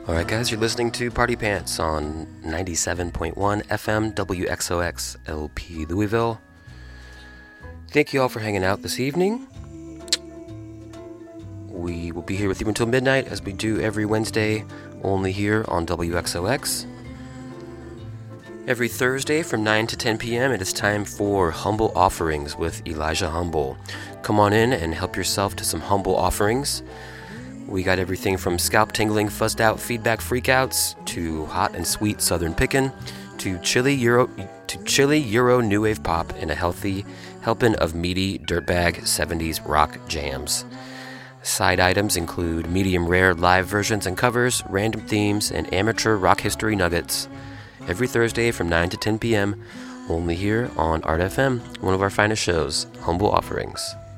Alright guys, you're listening to Party Pants on 97.1 FM WXOX LP Louisville. Thank you all for hanging out this evening. We will be here with you until midnight as we do every Wednesday, only here on WXOX. Every Thursday from 9 to 10 p.m. it is time for Humble Offerings with Elijah Humble. Come on in and help yourself to some humble offerings. We got everything from scalp-tingling, fuzzed-out feedback freakouts to hot and sweet southern pickin' to chilly Euro new wave pop and a healthy helping of meaty dirtbag 70s rock jams. Side items include medium rare live versions and covers, random themes, and amateur rock history nuggets. Every Thursday from 9 to 10 p.m. only here on Art FM, one of our finest shows, Humble Offerings.